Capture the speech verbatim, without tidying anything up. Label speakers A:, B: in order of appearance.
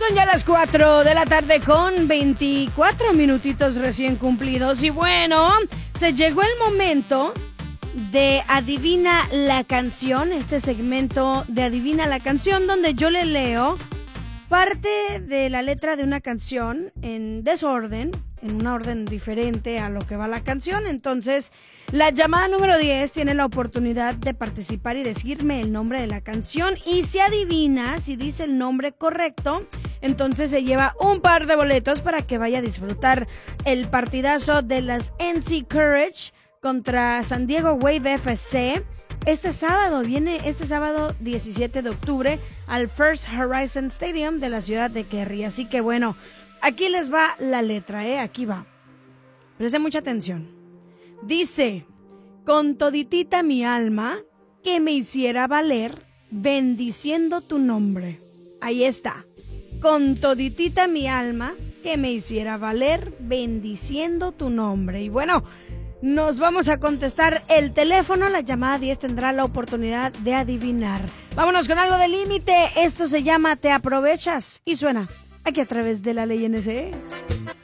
A: Son ya las cuatro de la tarde con veinticuatro minutitos recién cumplidos. Y bueno, se llegó el momento de Adivina la Canción, este segmento de Adivina la Canción, donde yo le leo parte de la letra de una canción en desorden, en una orden diferente a lo que va la canción. Entonces, la llamada número diez tiene la oportunidad de participar y decirme el nombre de la canción. Y si adivina, si dice el nombre correcto, entonces se lleva un par de boletos para que vaya a disfrutar el partidazo de las N C Courage contra San Diego Wave F C. Este sábado, viene este sábado diecisiete de octubre al First Horizon Stadium de la ciudad de Cary. Así que bueno, aquí les va la letra, ¿eh? Aquí va. Presten mucha atención. Dice: con toditita mi alma, que me hiciera valer, bendiciendo tu nombre. Ahí está. Con toditita mi alma, que me hiciera valer, bendiciendo tu nombre. Y bueno, nos vamos a contestar el teléfono. La llamada diez tendrá la oportunidad de adivinar. Vámonos con algo de Límite. Esto se llama Te Aprovechas y suena aquí a través de La Ley N S.